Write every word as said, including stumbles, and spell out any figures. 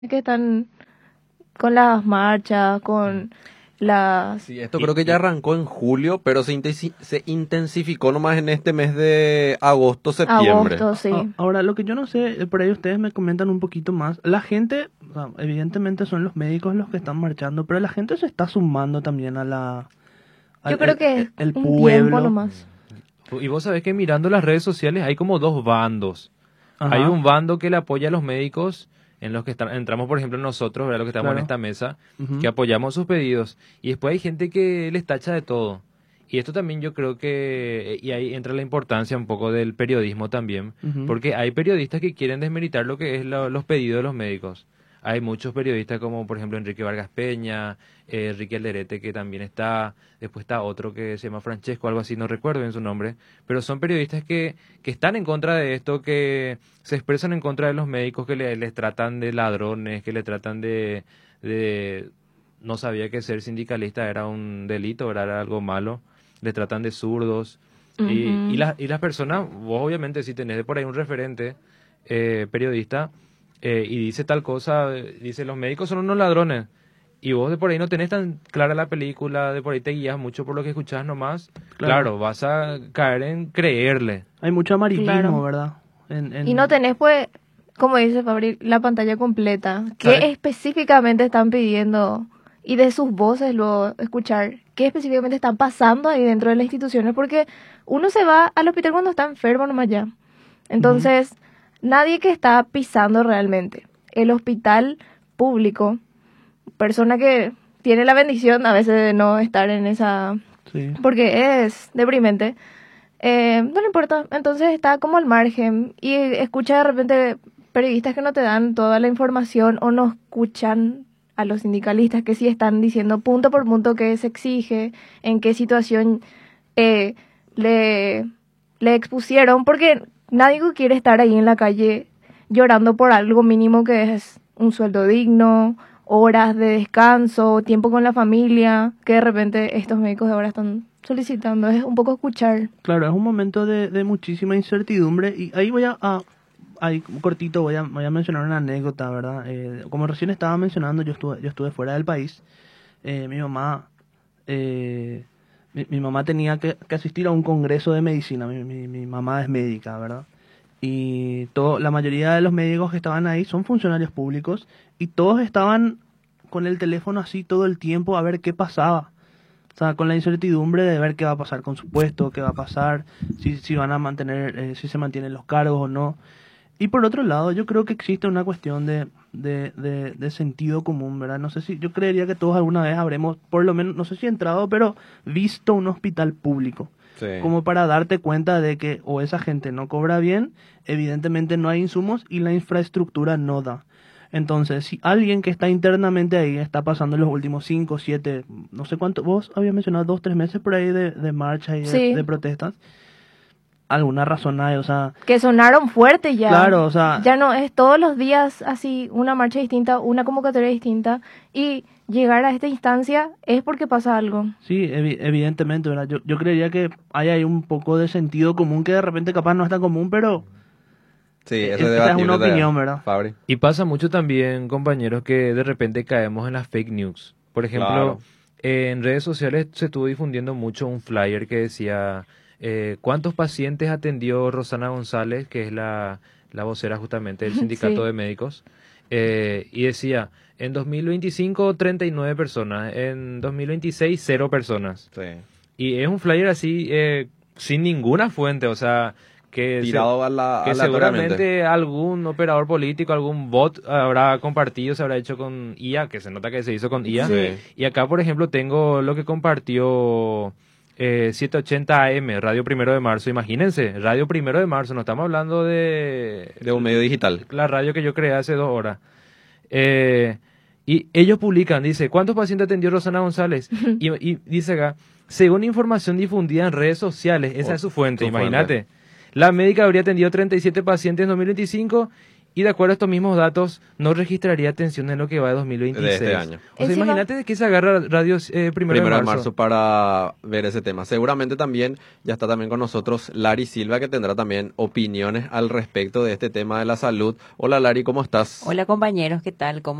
que están con las marchas, con las... Sí, esto creo que ya arrancó en julio, pero se, intensi- se intensificó nomás en este mes de agosto, septiembre. Agosto, A- sí. Ahora, lo que yo no sé, eh, por ahí ustedes me comentan un poquito más. La gente, o sea, evidentemente son los médicos los que están marchando, pero la gente se está sumando también a la... al- Yo creo el, que el- es el un tiempo pueblo. nomás. Y vos sabés que mirando las redes sociales hay como dos bandos. Ajá. Hay un bando que le apoya a los médicos, en los que están, entramos, por ejemplo, nosotros, ¿verdad? Los que estamos Claro. en esta mesa, Ujú. que apoyamos sus pedidos. Y después hay gente que les tacha de todo. Y esto también yo creo que, y ahí entra la importancia un poco del periodismo también, Ujú. porque hay periodistas que quieren desmeritar lo que es lo- los pedidos de los médicos. Hay muchos periodistas como, por ejemplo, Enrique Vargas Peña, eh, Enrique Alderete, que también está, después está otro que se llama Francesco, algo así, no recuerdo bien su nombre, pero son periodistas que, que están en contra de esto, que se expresan en contra de los médicos, que le- les tratan de ladrones, que le tratan de, de... No sabía que ser sindicalista era un delito, era algo malo, le tratan de zurdos. Y, Ujú. y, las, y las personas, vos obviamente si tenés de por ahí un referente eh, periodista, eh, y dice tal cosa, eh, dice los médicos son unos ladrones, y vos de por ahí no tenés tan clara la película, de por ahí te guías mucho por lo que escuchás nomás, Claro. claro, vas a caer en creerle. Hay mucho amarillismo, Claro. ¿verdad? En- en- Y no tenés, pues, como dice Fabri, la pantalla completa. ¿Qué ¿Sabes? específicamente están pidiendo? Y de sus voces luego escuchar qué específicamente están pasando ahí dentro de las instituciones. Porque uno se va al hospital cuando está enfermo nomás ya. Entonces, nadie que está pisando realmente el hospital público, persona que tiene la bendición a veces de no estar en esa... Sí. porque es deprimente, eh, no le importa, entonces está como al margen y escucha de repente periodistas que no te dan toda la información o no escuchan a los sindicalistas que sí están diciendo punto por punto qué se exige, en qué situación eh, le, le expusieron, porque nadie quiere estar ahí en la calle llorando por algo mínimo que es un sueldo digno, horas de descanso, tiempo con la familia, que de repente estos médicos de ahora están solicitando. Es un poco escuchar. Claro, es un momento de, de muchísima incertidumbre y ahí voy a, a- ahí cortito voy a, voy a mencionar una anécdota, ¿verdad? Eh, como recién estaba mencionando, yo estuve, yo estuve fuera del país. Eh, mi mamá, eh, mi, mi mamá tenía que, que asistir a un congreso de medicina. Mi, mi, mi mamá es médica, ¿verdad? Y todo, la mayoría de los médicos que estaban ahí son funcionarios públicos y todos estaban con el teléfono así todo el tiempo a ver qué pasaba. O sea, con la incertidumbre de ver qué va a pasar con su puesto, qué va a pasar, si, si van a mantener, eh, si se mantienen los cargos o no. Y por otro lado, yo creo que existe una cuestión de, de, de, de sentido común, ¿verdad? No sé si, yo creería que todos alguna vez habremos, por lo menos, no sé si entrado, pero visto un hospital público. Sí. Como para darte cuenta de que o esa gente no cobra bien, evidentemente no hay insumos y la infraestructura no da. Entonces, si alguien que está internamente ahí está pasando los últimos cinco, siete, no sé cuánto, vos habías mencionado dos, tres meses por ahí de, de marcha y de, Sí. de protestas, alguna razón hay, o sea, Que sonaron fuerte ya. claro, o sea, Ya no es todos los días así una marcha distinta, una convocatoria distinta. Y llegar a esta instancia es porque pasa algo. sí, evi- evidentemente, ¿verdad? Yo, yo creería que hay ahí un poco de sentido común que de repente capaz no es tan común, pero Sí, esa eso es es una debatible todavía. opinión, ¿verdad? Fabri. Y pasa mucho también, compañeros, que de repente caemos en las fake news. Por ejemplo, Claro. eh, en redes sociales se estuvo difundiendo mucho un flyer que decía eh, ¿cuántos pacientes atendió Rosana González, que es la, la vocera justamente del sindicato Sí. de médicos? Eh, y decía, en dos mil veinticinco, treinta y nueve personas, en dos mil veintiséis, cero personas. Sí. Y es un flyer así, eh, sin ninguna fuente, o sea, que... se- Tirado a la, que aleatoriamente. seguramente algún operador político, algún bot habrá compartido, se habrá hecho con I A, que se nota que se hizo con I A. Sí. Y acá, por ejemplo, tengo lo que compartió eh, setecientos ochenta A M, Radio Primero de Marzo. Imagínense, Radio Primero de Marzo, no estamos hablando de De un medio digital. la radio que yo creé hace dos horas. Eh, y ellos publican, dice, ¿cuántos pacientes atendió Rosana González? y, y dice acá, según información difundida en redes sociales, esa Oh, es su fuente, su imagínate. La médica habría atendido treinta y siete pacientes en dos mil veinticinco y de acuerdo a estos mismos datos no registraría tensión en lo que va de dos mil veintiséis. De este año. O sea, Encima- imagínate de que se agarra radio eh, primero, Primero de marzo. para ver ese tema. Seguramente también ya está también con nosotros Lari Silva, que tendrá también opiniones al respecto de este tema de la salud. Hola Lari, ¿cómo estás? Hola compañeros, ¿qué tal? ¿Cómo